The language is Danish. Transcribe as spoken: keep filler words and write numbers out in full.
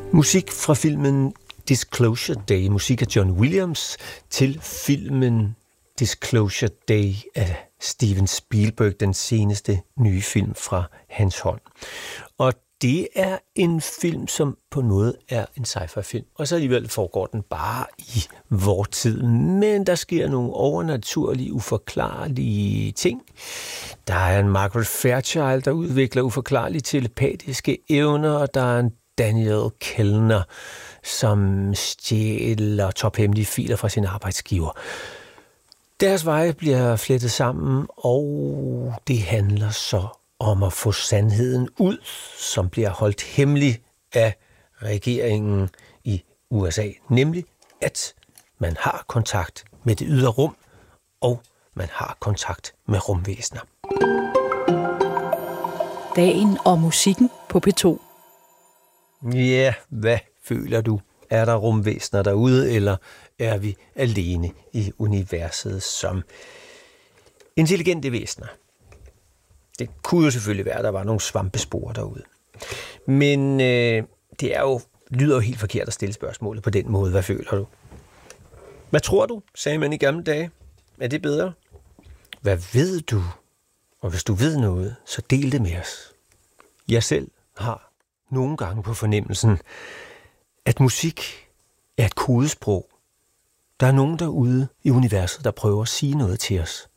Musik fra filmen Disclosure Day, musik af John Williams, til filmen Disclosure Day af Steven Spielberg, den seneste nye film fra hans hånd. Og det er en film, som på en måde er en sci-fi-film, og så alligevel foregår den bare i vor tid. Men der sker nogle overnaturlige, uforklarlige ting. Der er en Margaret Fairchild, der udvikler uforklarlige telepatiske evner, og der er en Daniel Kellner, som stjæler tophemmelige filer fra sin arbejdsgiver. Deres veje bliver flettet sammen, og det handler så om at få sandheden ud, som bliver holdt hemmelig af regeringen i U S A. Nemlig, at man har kontakt med det ydre rum, og man har kontakt med rumvæsener. Dagen og musikken på P to. Ja, hvad føler du? Er der rumvæsener derude, eller er vi alene i universet som intelligente væsener? Det kunne jo selvfølgelig være, at der var nogle svampespor derude. Men øh, det er jo, lyder jo helt forkert at stille spørgsmålet på den måde. Hvad føler du? Hvad tror du, sagde man i gamle dage? Er det bedre? Hvad ved du? Og hvis du ved noget, så del det med os. Jeg selv har nogle gange på fornemmelsen, at musik er et kodesprog. Der er nogen derude i universet, der prøver at sige noget til os.